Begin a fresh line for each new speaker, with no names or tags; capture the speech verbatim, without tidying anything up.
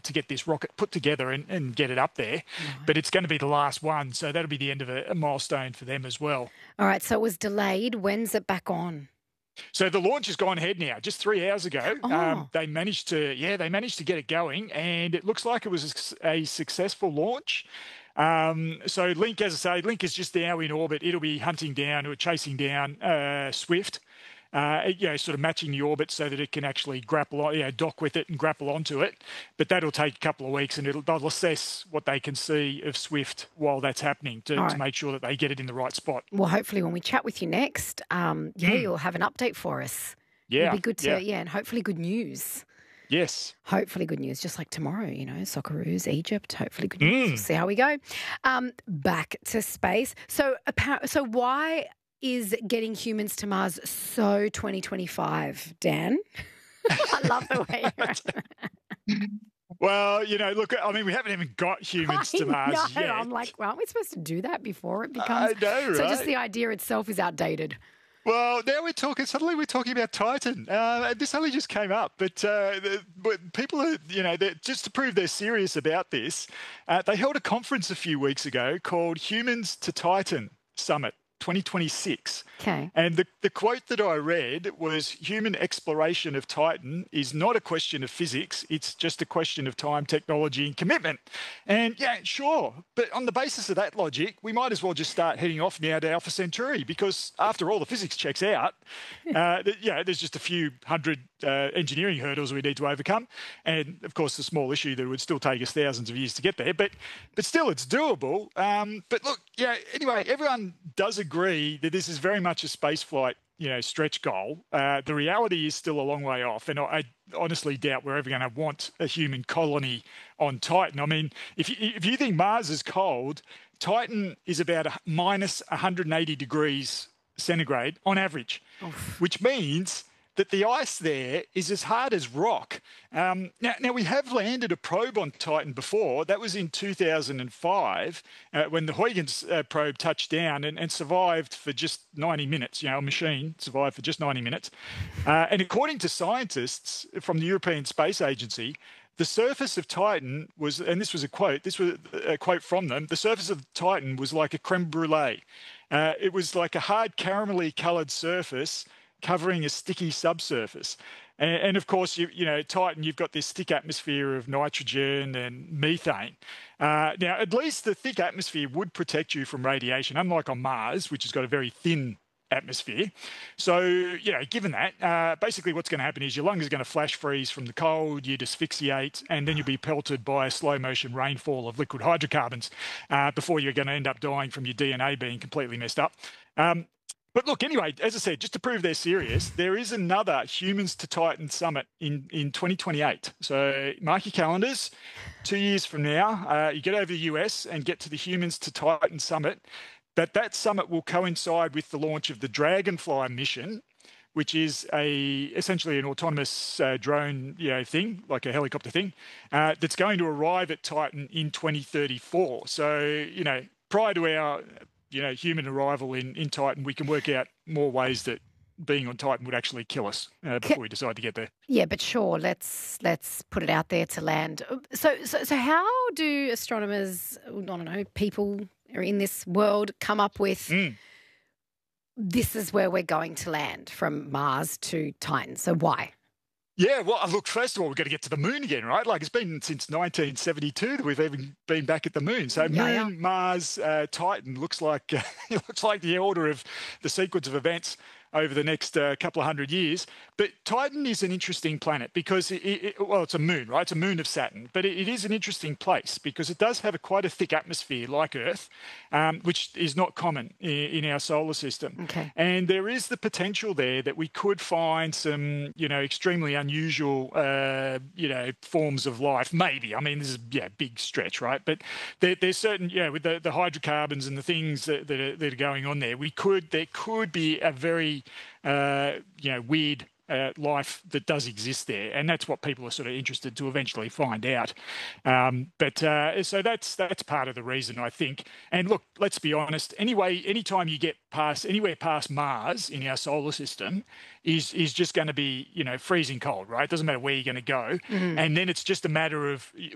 to get this rocket put together and, and get it up there.
Right.
But it's going to be the last one, so that'll be the end of a, a milestone for them as well.
All right, so it was delayed. When's it back on?
So the launch has gone ahead now. Just three hours ago,
Oh.
um, they managed to, yeah, they managed to get it going, and it looks like it was a, a successful launch. Um, so Link, as I say, Link is just now in orbit. It'll be hunting down or chasing down uh, Swift. Uh, you know, sort of matching the orbit so that it can actually grapple on, you know, dock with it and grapple onto it. But that'll take a couple of weeks, and it'll, they'll assess what they can see of Swift while that's happening to,
right.
to make sure that they get it in the right spot.
Well, hopefully when we chat with you next, um, yeah, mm. you'll have an update for us.
Yeah.
It'll be good to,
yeah.
yeah, and hopefully good news.
Yes.
Hopefully good news, just like tomorrow, you know, Socceroos, Egypt, hopefully good news. Mm. We'll see how we go. Um, back to space. So, so why is getting humans to Mars so twenty twenty-five, Dan? I love the way you're
Well, you know, look, I mean, we haven't even got humans
I
to Mars
know.
yet.
I'm like, well, aren't we supposed to do that before it becomes...
I know, right?
So just the idea itself is outdated.
Well, now we're talking, suddenly we're talking about Titan. Uh, this only just came up, but, uh, the, but people are, you know, just to prove they're serious about this, uh, they held a conference a few weeks ago called Humans to Titan Summit twenty twenty-six.
Okay.
And the, the quote that I read was, human exploration of Titan is not a question of physics, it's just a question of time, technology and commitment. And yeah, sure, but on the basis of that logic, we might as well just start heading off now to Alpha Centauri, because after all, the physics checks out. uh, you know, there's just a few hundred uh, engineering hurdles we need to overcome. And of course, the small issue that would still take us thousands of years to get there, but but still it's doable. Um, but look, yeah, anyway, everyone does agree that this is very much a spaceflight, you know, stretch goal. Uh, the reality is still a long way off, and I, I honestly doubt we're ever going to want a human colony on Titan. I mean, if you, if you think Mars is cold, Titan is about a minus one hundred eighty degrees centigrade on average, Oof. Which means that the ice there is as hard as rock. Um, now, now, we have landed a probe on Titan before. That was in two thousand five uh, when the Huygens uh, probe touched down and, and survived for just ninety minutes. You know, a machine survived for just ninety minutes. Uh, and according to scientists from the European Space Agency, the surface of Titan was, and this was a quote, this was a quote from them, the surface of Titan was like a creme brulee. Uh, it was like a hard caramelly coloured surface covering a sticky subsurface. And, and of course, you, you know, Titan, you've got this thick atmosphere of nitrogen and methane. Uh, now, at least the thick atmosphere would protect you from radiation, unlike on Mars, which has got a very thin atmosphere. So, you know, given that, uh, basically what's going to happen is your lungs are going to flash freeze from the cold, you'd asphyxiate, and then you'll be pelted by a slow motion rainfall of liquid hydrocarbons uh, before you're going to end up dying from your D N A being completely messed up. Um, But look, anyway, as I said, just to prove they're serious, there is another Humans to Titan Summit in, in twenty twenty-eight. So mark your calendars. Two years from now, uh, you get over the U S and get to the Humans to Titan Summit. But that summit will coincide with the launch of the Dragonfly mission, which is a essentially an autonomous uh, drone, you know, thing, like a helicopter thing, uh, that's going to arrive at Titan in twenty thirty-four. So, you know, prior to our you know, human arrival in, in Titan, we can work out more ways that being on Titan would actually kill us uh, before we decide to get there.
Yeah, but sure, let's let's put it out there to land. So, so, so how do astronomers, I don't know, people in this world come up with mm. this is where we're going to land from Mars to Titan? So why?
Yeah, well, look, first of all, we've got to get to the moon again, right? Like, it's been since nineteen seventy-two that we've even been back at the moon. So
yeah,
moon,
yeah.
Mars, uh, Titan looks like uh, it looks like the order of the sequence of events over the next uh, couple of hundred years. But Titan is an interesting planet because, it, it, well, it's a moon, right? It's a moon of Saturn. But it, it is an interesting place because it does have a, quite a thick atmosphere like Earth, um, which is not common in, in our solar system.
Okay.
And there is the potential there that we could find some, you know, extremely unusual, uh, you know, forms of life. Maybe. I mean, this is, yeah, big stretch, right? But there, there's certain, yeah, with the, the hydrocarbons and the things that, that, are, that are going on there, we could, there could be a very Uh, you know, weird uh, life that does exist there, and that's what people are sort of interested to eventually find out. Um, but uh, so that's that's part of the reason, I think. And look, let's be honest. Anyway, anytime you get past anywhere past Mars in our solar system, is is just going to be, you know, freezing cold, right? It doesn't matter where you're going to go, mm-hmm. and then it's just a matter of